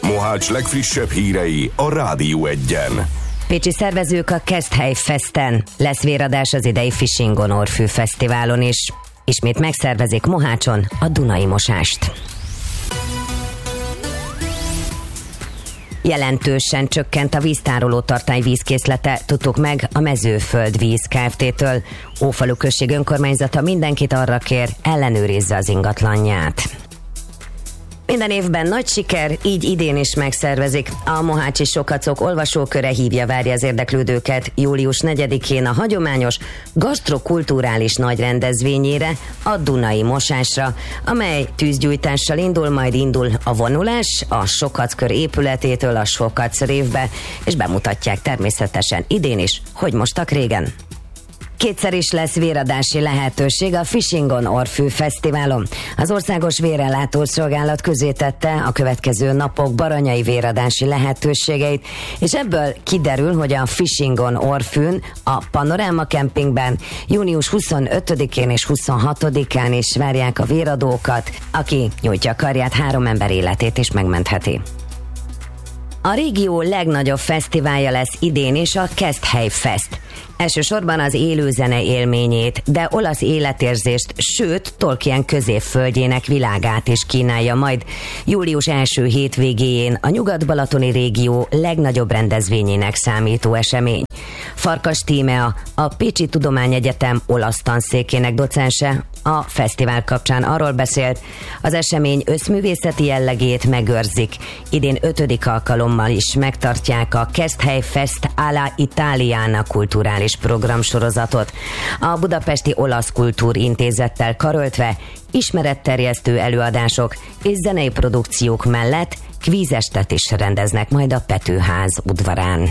Mohács legfrissebb hírei a Rádió Egyen. Pécsi szervezők a Keszthely Festen. Lesz véradás az idei Fishingon Orfű Fesztiválon is. Ismét megszervezik Mohácson a Dunai mosást. Jelentősen csökkent a víztároló tartály vízkészlete, tudtuk meg a Mezőföld Víz Kft-től. Ófalu község önkormányzata mindenkit arra kér, ellenőrizze az ingatlanját. Minden évben nagy siker, így idén is megszervezik. A Mohácsi Sokacok olvasóköre várja az érdeklődőket július 4-én a hagyományos gasztrokulturális nagy rendezvényére, a Dunai mosásra, amely tűzgyújtással indul, majd indul a vonulás a Sokackör épületétől a Sokac révbe, és bemutatják természetesen idén is, hogy mostak régen. Kétszer is lesz véradási lehetőség a Fishingon Orfű Fesztiválon. Az Országos Vérellátószolgálat közzétette a következő napok baranyai véradási lehetőségeit, és ebből kiderül, hogy a Fishingon Orfűn, a Panoráma Kempingben június 25-én és 26-án is várják a véradókat, aki nyújtja karját, 3 ember életét is megmentheti. A régió legnagyobb fesztiválja lesz idén is a Keszthely Fest. Elsősorban az élőzene élményét, de olasz életérzést, sőt Tolkien középföldjének világát is kínálja majd július első hétvégéjén a nyugat-balatoni régió legnagyobb rendezvényének számító esemény. Farkas Tímea, a Pécsi Tudományegyetem olasz tanszékének docense, a fesztivál kapcsán arról beszélt, az esemény összművészeti jellegét megőrzik. Idén 5. alkalommal is megtartják a Keszthely Fest alla Italiana kulturális programsorozatot. A Budapesti Olasz Kultúrintézettel karöltve ismeretterjesztő előadások és zenei produkciók mellett kvízestet is rendeznek majd a Petőház udvarán.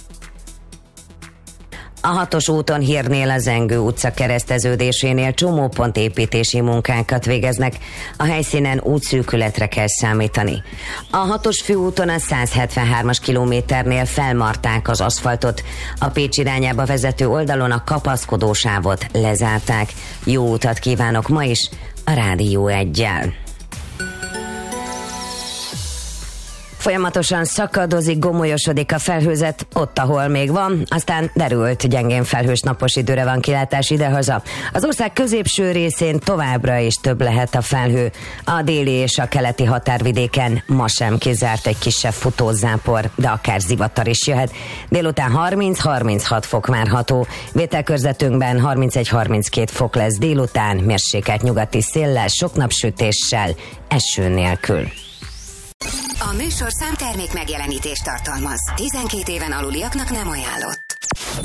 A 6-os úton Hírnél a Zengő utca kereszteződésénél csomópontépítési munkákat végeznek. A helyszínen útszűkületre kell számítani. A 6-os főúton a 173-as kilométernél felmarták az aszfaltot. A Pécs irányába vezető oldalon a kapaszkodósávot lezárták. Jó utat kívánok ma is a Rádió Eggyel. Folyamatosan szakadozik, gomolyosodik a felhőzet ott, ahol még van, aztán derült, gyengén felhős napos időre van kilátás idehaza. Az ország középső részén továbbra is több lehet a felhő. A déli és a keleti határvidéken ma sem kizárt egy kisebb futózápor, de akár zivatar is jöhet. Délután 30-36 fok várható. Vételkörzetünkben 31-32 fok lesz délután, mérsékelt nyugati széllel, sok napsütéssel, eső nélkül. A műsorszám termék megjelenítést tartalmaz. 12 éven aluliaknak nem ajánlott.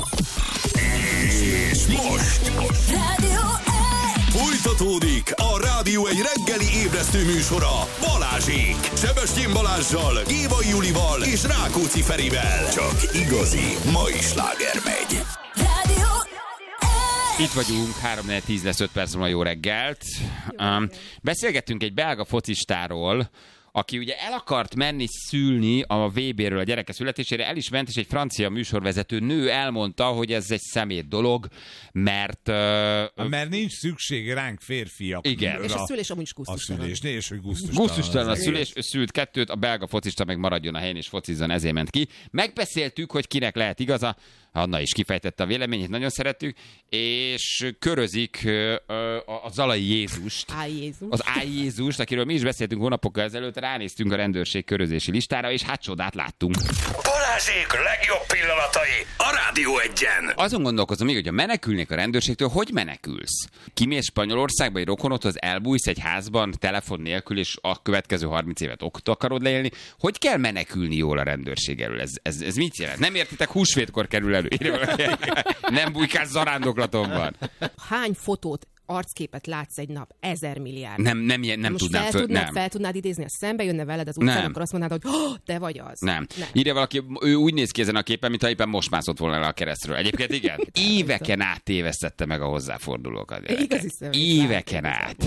És most Rádió Egy! folytatódik a Rádió Egy reggeli ébresztő műsora Balázsék. Sebestyén Balázssal, Gévai Julival és Rákóczi Ferivel. Csak igazi mai sláger megy. Rádió Itt vagyunk, 3-4-10 lesz 5 perc múlva, jó reggelt. Beszélgettünk egy belga focistáról, aki ugye el akart menni szülni a VB-ről a gyereke születésére, el is ment, és egy francia műsorvezető nő elmondta, hogy ez egy szemét dolog, mert nincs szükség ránk férfiak. Igen. És a szülés amúgy is gusztustalan. A szülés, és hogy gusztustalan. Gusztustalan a szülés, ő szült 2, a belga focista meg maradjon a helyén és focizzon, ezért ment ki. Megbeszéltük, hogy kinek lehet igaza, Anna is kifejtette a véleményét, nagyon szerettük, és körözik a Zalai Jézust. Az Áj Jézust, akiről mi is beszéltünk hónapokkal ezelőtt, ránéztünk a rendőrség körözési listára, és hát csodát láttunk. Balázsék legjobb pillanatai a Rádió Egyen. Azon gondolkozom még, hogy ha menekülnék a rendőrségtől, hogy menekülsz? Kimész Spanyolországba egy rokonodhoz, elbújsz egy házban telefon nélkül, és a következő 30 évet ott akarod leélni. Hogy kell menekülni jól a rendőrség elől? Ez mit jelent? Nem értitek, húsvétkor kerül elő. Nem bujkálsz zarándoklatomban. Hány fotót, arcképet látsz egy nap? 1000 milliárd. Nem tudnám fel tudnád idézni, ha szembe jönne veled az utcán, akkor azt mondanád, hogy te vagy az. Nem. Írja valaki, ő úgy néz ki ezen a képen, mintha éppen most mászott volna le a keresztről. Egyébként igen. Éveken át tévesztette meg a hozzáfordulókat. Igazi éveken át.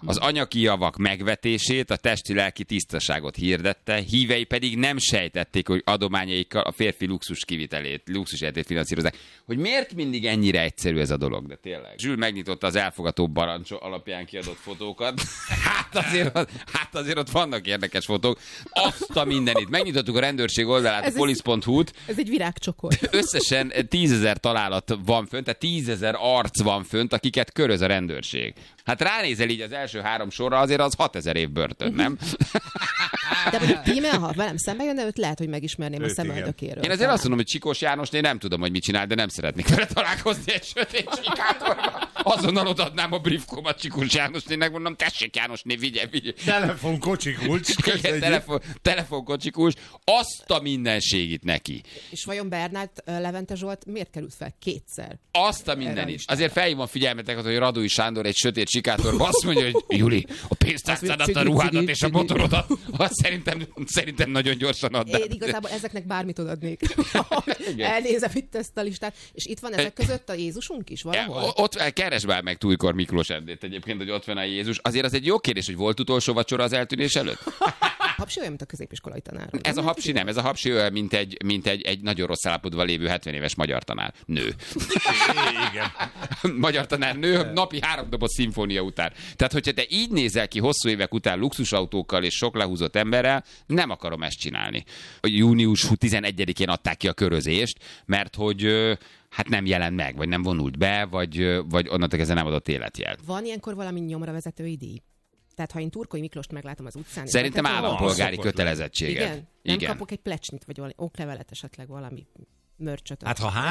Az anyagi javak megvetését, a testi-lelki tisztaságot hirdette, hívei pedig nem sejtették, hogy adományaikkal a férfi luxus kivitelét, luxusjátét finanszírozzák. Hogy miért mindig ennyire egyszerű ez a dolog, de tényleg. Zsül megnyitotta az elfogató barancs alapján kiadott fotókat. Hát azért ott vannak érdekes fotók. Azt a mindenit. Megnyitottuk a rendőrség oldalát, a police.hu-t. Ez egy virágcsokor. Összesen 10 000 találat van fönt, tehát 10 000 arc van fönt, akiket köröz a rendőrség. Hát ránézel így az első 3 sorra, azért az 6 000 év börtön, nem? De mondjuk Tímea, ha velem szembe jönne, őt lehet, hogy megismerném a szemöldökéről. Én azért azt mondom, hogy Csikós Jánosné nem tudom, hogy mit csinál, de nem szeretnék vele találkozni egy sötét sikátorban. Azonnal odaadnám a briefkomat Csikós Jánosnének, mondom, tessék Jánosné, vigye. Telefonkocsikulcs. Telefonkocsikulcs. Azt a mindenségit neki. És vajon Bernát Levente Zsolt miért került fel 2-szer? Azt a mindenit. Azért felhívom figyelmeteket, hogy Radói Sándor egy sötét sikátorban azt mondja, hogy Juli, a pénztárcádat, a ruhádat és a motorodat, azt szerintem nagyon gyorsan add. Én igazából ezeknek bármit odadnék. Elnézem itt ezt a listát. És itt van ezek között a Jézusunk is valahol? Ott keresd már meg Tújkor Miklós Erdét egyébként, hogy ott van a Jézus. Azért az egy jó kérdés, hogy volt utolsó vacsora az eltűnés előtt? Hapsi olyan, mint a középiskolai tanár. Ez a Hapsi nem, ez a Hapsi olyan, mint egy nagyon rossz állapotban lévő 70 éves magyar tanár. Nő. Igen. Magyar tanár nő, napi 3 doboz szimfónia után. Tehát, hogyha te így nézel ki hosszú évek után luxusautókkal és sok lehúzott emberrel, nem akarom ezt csinálni. Június 11-én adták ki a körözést, mert hogy hát nem jelent meg, vagy nem vonult be, vagy onnantól kezdve nem adott életjelt. Van ilyenkor valami nyomra vezetői díj? Tehát ha én Turkói Miklóst meglátom az utcán... Szerintem állampolgári kötelezettséget. Igen? Nem kapok egy plecsnit, vagy valami oklevelet, esetleg valami mörcsöt. Hát ha